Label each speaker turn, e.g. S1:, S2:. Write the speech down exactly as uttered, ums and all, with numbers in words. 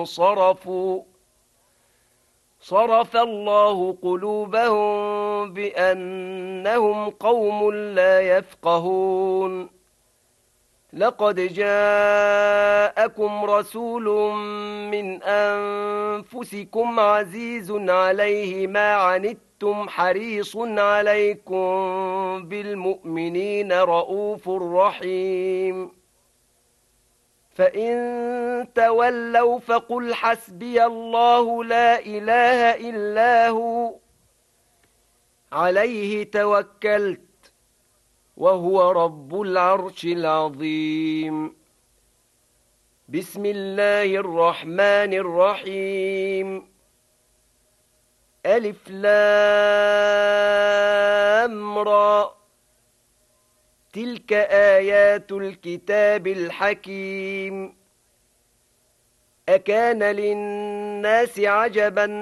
S1: صرفوا صرف الله قلوبهم بأنهم قوم لا يفقهون لقد جاءكم رسول من أنفسكم عزيز عليه ما عنتم حريص عليكم بالمؤمنين رؤوف رحيم فإن تولوا فقل حسبي الله لا إله إلا هو عليه توكلت وهو رب العرش العظيم بسم الله الرحمن الرحيم ألف لام را تلك آيات الكتاب الحكيم أكان للناس عجبا